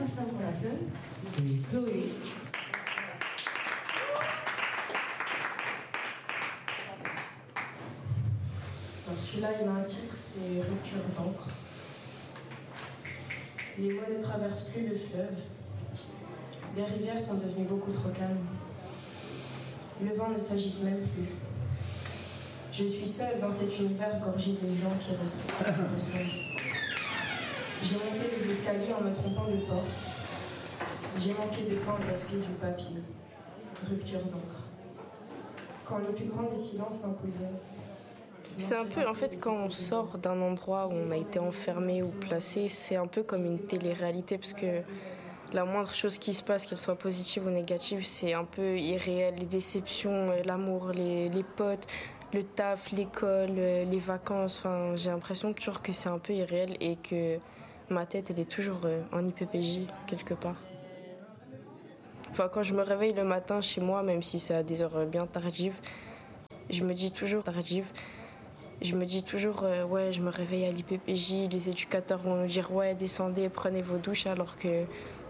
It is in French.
personne qu'on accueille, c'est Chloé. Alors celui-là, il a un titre, c'est Rupture d'encre. Les mots ne traversent plus le fleuve. Les rivières sont devenues beaucoup trop calmes. Le vent ne s'agite même plus. Je suis seule dans cet univers gorgé de gens qui ressemblent. J'ai monté les escaliers en me trompant de porte. J'ai manqué de temps et gaspillé du papier. Rupture d'encre. Quand le plus grand des silences s'imposait. C'est un peu, en fait, quand on sort d'un endroit où on a été enfermé ou placé, c'est un peu comme une télé-réalité parce que la moindre chose qui se passe, qu'elle soit positive ou négative, c'est un peu irréel. Les déceptions, l'amour, les potes, le taf, l'école, les vacances, enfin, j'ai l'impression toujours que c'est un peu irréel et que ma tête, elle est toujours en IPPJ quelque part. Enfin, quand je me réveille le matin chez moi, même si c'est à des heures bien tardives, je me dis toujours ouais, je me réveille à l'IPPJ, les éducateurs vont nous dire ouais, descendez, prenez vos douches, alors que